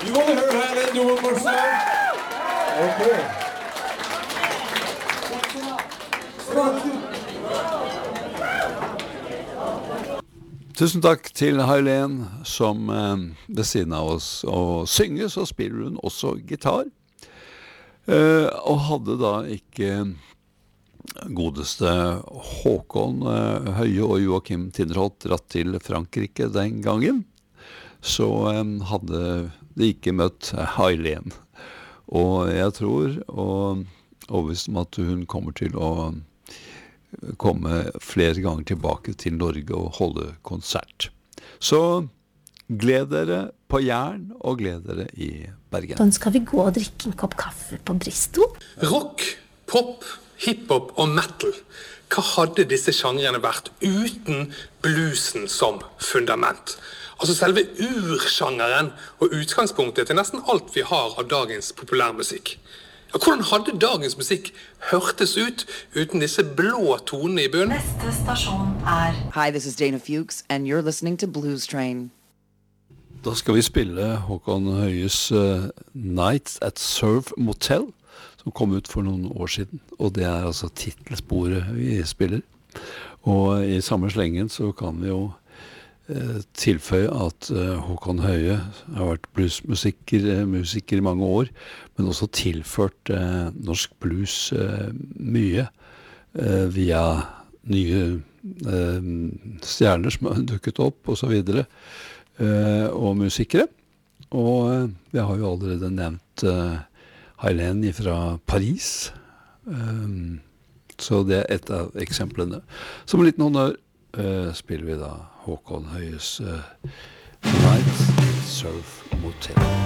You want to hear Helen do one more song? Okay. Tusen takk til Helen som ved siden av oss og synger, så spiller hun også gitar. Og hadde da ikke godeste Håkon Høie og Joakim Tinderholt dratt til Frankrike den gangen, så hadde de ikke møtt Helen. Og jeg tror, og overbevist om at hun kommer til å komme flere ganger tilbake til Norge og holde konsert. Så gled dere på Jern og gled dere i Bergen. Da skal vi gå og drikke en kopp kaffe på Bristol. Rock, pop, hiphop og metal. Hva hadde disse sjangrene vært uten bluesen som fundament? Altså selve ursjangeren og utgangspunktet til nesten alt vi har av dagens populærmusikk. Ja, hvordan hadde dagens musikk hørtes ut uten disse blå tonene i bunnen? Neste stasjon er... Hi, this is Dana Fuchs, and you're listening to Blues Train. Da skal vi spille Håkon Høies Night at Surf Motel, som kom ut for noen år siden. Og det er altså titelsporet vi spiller. Og i samme slengen så kan vi jo tilføye at Håkon Høie har vært bluesmusiker i mange år, men også tilført norsk blues mye via nye stjerner som har dukket opp og så videre, og musikere. Og vi har jo allerede nevnt Helen fra Paris, så det er et av eksemplene. Som en liten honnør spiller vi da Håkon Høies Night Surf Motel.